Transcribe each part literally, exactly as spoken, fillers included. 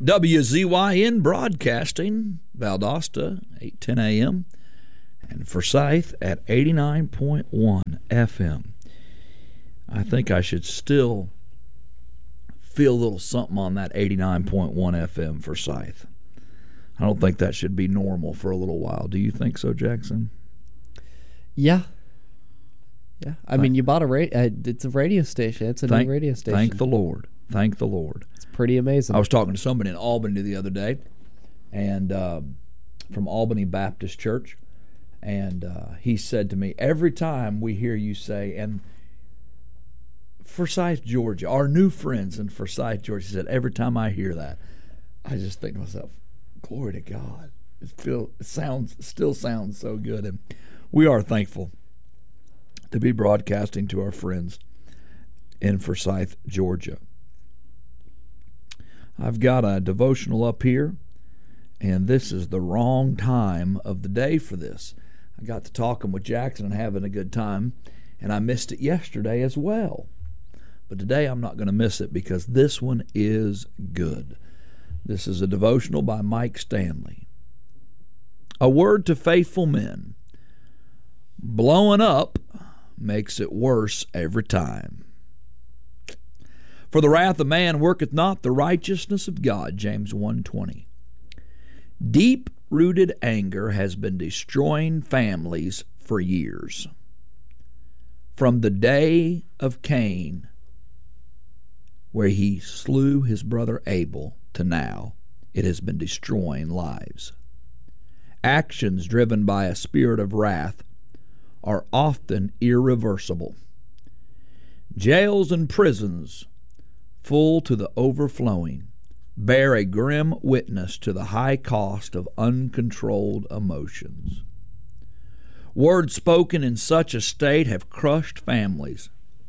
W Z Y N Broadcasting, Valdosta, eight ten a.m., and Forsyth at eighty-nine point one F M. I think I should still feel a little something on that eighty-nine point one F M Forsyth. I don't think that should be normal for a little while. Do you think so, Jackson? Yeah. Yeah. I mean, you bought a radio. Uh, it's a radio station. It's a thank, new radio station. Thank the Lord. Thank the Lord. It's pretty amazing. I was talking to somebody in Albany the other day, and uh, from Albany Baptist Church, and uh, he said to me, every time we hear you say, and Forsyth, Georgia, our new friends in Forsyth, Georgia, he said, every time I hear that, I just think to myself, glory to God. It, feel, it sounds, still sounds so good. And we are thankful to be broadcasting to our friends in Forsyth, Georgia. I've got a devotional up here, and this is the wrong time of the day for this. I got to talking with Jackson and having a good time, and I missed it yesterday as well. But today I'm not going to miss it because this one is good. This is a devotional by Mike Stanley. A word to faithful men. Blowing up makes it worse every time. For the wrath of man worketh not the righteousness of God, James one twenty. Deep-rooted anger has been destroying families for years. From the day of Cain, where he slew his brother Abel, to now, it has been destroying lives. Actions driven by a spirit of wrath are often irreversible. Jails and prisons, full to the overflowing, bear a grim witness to the high cost of uncontrolled emotions. Words spoken in such a state have crushed families,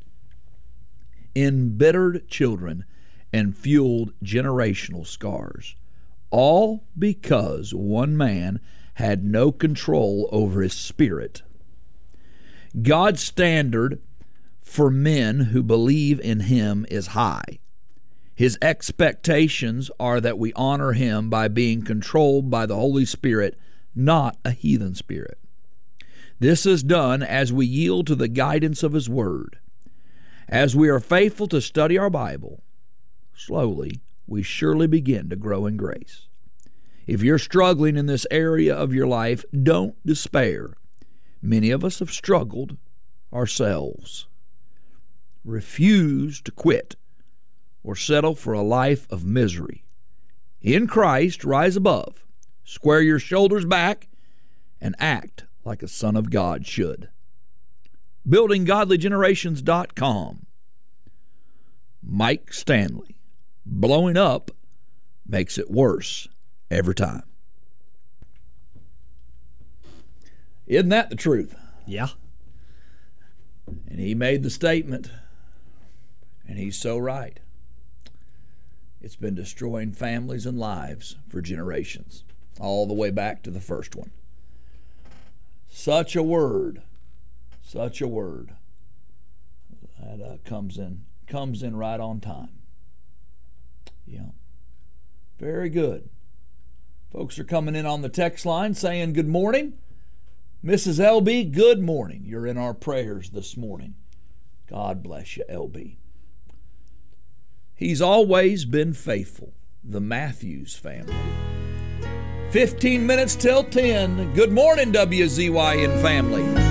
embittered children, and fueled generational scars, all because one man had no control over his spirit. God's standard for men who believe in Him is high. His expectations are that we honor Him by being controlled by the Holy Spirit, not a heathen spirit. This is done as we yield to the guidance of His Word. As we are faithful to study our Bible, slowly we surely begin to grow in grace. If you're struggling in this area of your life, don't despair. Many of us have struggled ourselves. Refuse to quit or settle for a life of misery. In Christ, rise above, square your shoulders back, and act like a son of God should. building godly generations dot com. Mike Stanley. Blowing up makes it worse every time. Isn't that the truth? Yeah. And he made the statement, and he's so right. It's been destroying families and lives for generations, all the way back to the first one. Such a word, such a word that uh, comes in, comes in right on time. Yeah, very good. Folks are coming in on the text line saying good morning. Missus L B, good morning. You're in our prayers this morning. God bless you, L B. He's always been faithful. The Matthews family. fifteen minutes till ten. Good morning, W Z Y N family.